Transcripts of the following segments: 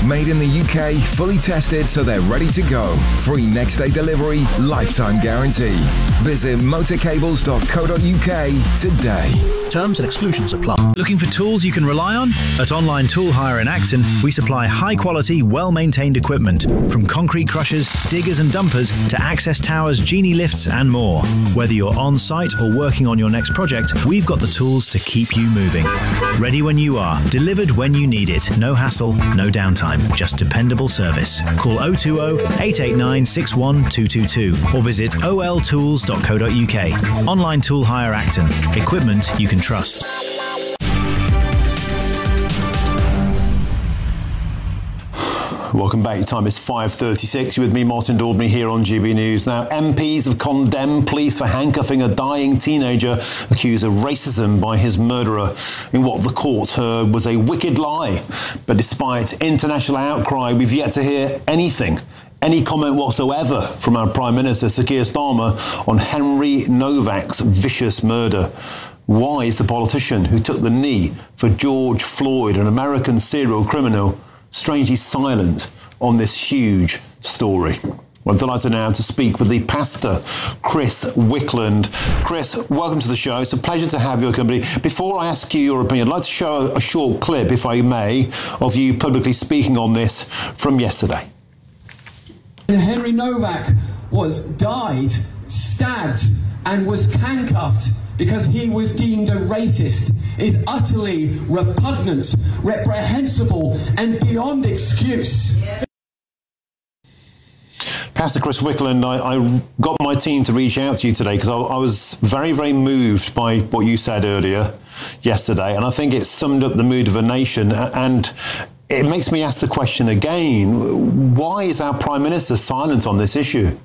Made in the UK, fully tested so they're ready to go. Free next day delivery, lifetime guarantee. Visit motorcables.co.uk today. Terms and exclusions apply. Looking for tools you can rely on? At Online Tool Hire in Acton, we supply high-quality, well-maintained equipment, from concrete crushers, diggers and dumpers to access towers, genie lifts and more. Whether you're on-site or working on your next project, we've got the tools to keep you moving. Ready when you are, delivered when you need it. No hassle, no downtime, just dependable service. Call 020 889 61222 or visit oltools.co.uk. Online Tool Hire Acton. Equipment you can trust. Welcome back. Your time is 5:36. You're with me, Martin Daubney, here on GB News. Now, MPs have condemned police for handcuffing a dying teenager accused of racism by his murderer in what the court heard was a wicked lie. But despite international outcry, we've yet to hear anything, any comment whatsoever from our Prime Minister, Sir Keir Starmer, on Henry Novak's vicious murder. Why is the politician who took the knee for George Floyd, an American serial criminal, strangely silent on this huge story? Well, I'm delighted now to speak with the pastor, Chris Wickland. Chris, welcome to the show. It's a pleasure to have your company. Before I ask you your opinion, I'd like to show a short clip, if I may, of you publicly speaking on this from yesterday. Henry Novak died, stabbed, and was handcuffed because he was deemed a racist is utterly repugnant, reprehensible, and beyond excuse. Pastor Chris Wickland, I got my team to reach out to you today because I was very, very moved by what you said earlier yesterday, and I think it summed up the mood of a nation, and it makes me ask the question again, why is our Prime Minister silent on this issue?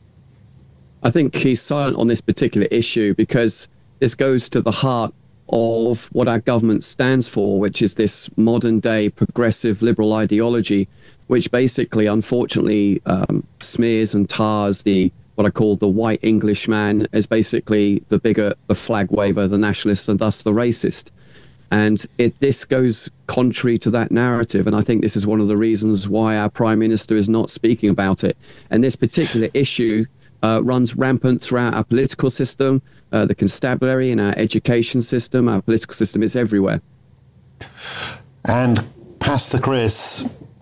I think he's silent on this particular issue because this goes to the heart of what our government stands for, which is this modern day progressive liberal ideology, which basically, unfortunately, smears and tars what I call the white Englishman as basically the bigot, the flag waver, the nationalist, and thus the racist. And this goes contrary to that narrative. And I think this is one of the reasons why our Prime Minister is not speaking about it. And this particular issue runs rampant throughout our political system, the constabulary, in our education system, our political system. It's everywhere. And Pastor Chris,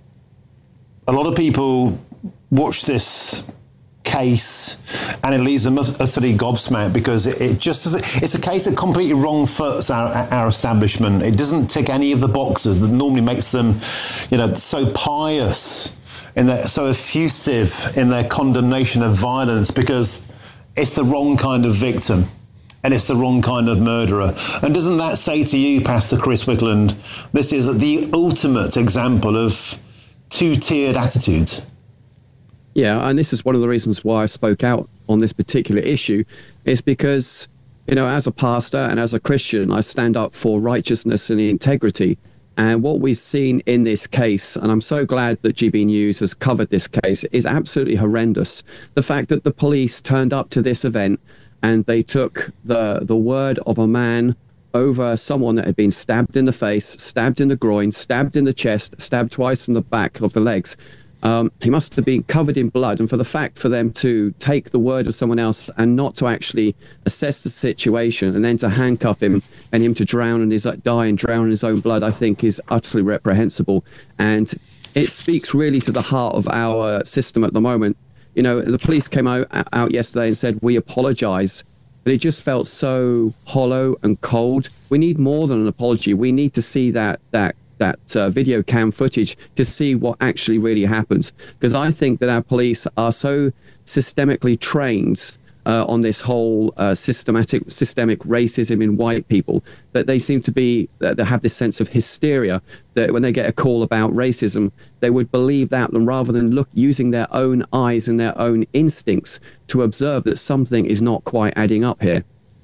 a lot of people watch this case and it leaves them utterly gobsmacked because it's a case that completely wrong foots our establishment. It doesn't tick any of the boxes that normally makes them, so pious and so effusive in their condemnation of violence, because it's the wrong kind of victim and it's the wrong kind of murderer. And doesn't that say to you, Pastor Chris Wickland, this is the ultimate example of two-tiered attitudes? Yeah, and this is one of the reasons why I spoke out on this particular issue, is because, as a pastor and as a Christian, I stand up for righteousness and integrity. And what we've seen in this case, and I'm so glad that GB News has covered this case, is absolutely horrendous. The fact that the police turned up to this event and they took the word of a man over someone that had been stabbed in the face, stabbed in the groin, stabbed in the chest, stabbed twice in the back of the legs. He must have been covered in blood. And for them to take the word of someone else and not to actually assess the situation and then to handcuff him and him to die and drown in his own blood, I think is utterly reprehensible. And it speaks really to the heart of our system at the moment. The police came out yesterday and said, we apologize. But it just felt so hollow and cold. We need more than an apology. We need to see that video cam footage to see what actually really happens. Because I think that our police are so systemically trained on this whole systemic racism in white people that they seem to be, they have this sense of hysteria that when they get a call about racism, they would believe that, and rather than using their own eyes and their own instincts to observe that something is not quite adding up here.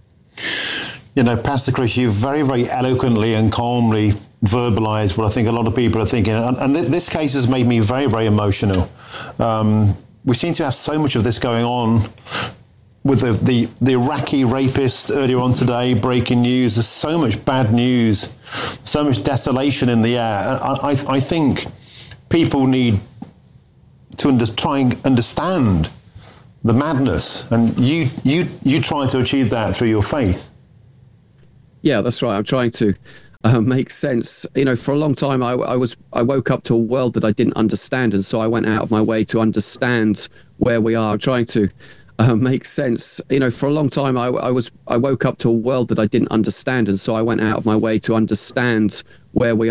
Pastor Chris, you very, very eloquently and calmly verbalised what I think a lot of people are thinking. And this case has made me very, very emotional. We seem to have so much of this going on with the Iraqi rapist earlier on today, breaking news. There's so much bad news, so much desolation in the air. I think people need to try and understand the madness, and you try to achieve that through your faith. Yeah, that's right. I'm trying to make sense. You know, for a long time, I woke up to a world that I didn't understand, and so I went out of my way to understand where we are. I'm trying to make sense. You know, for a long time, I woke up to a world that I didn't understand, and so I went out of my way to understand where we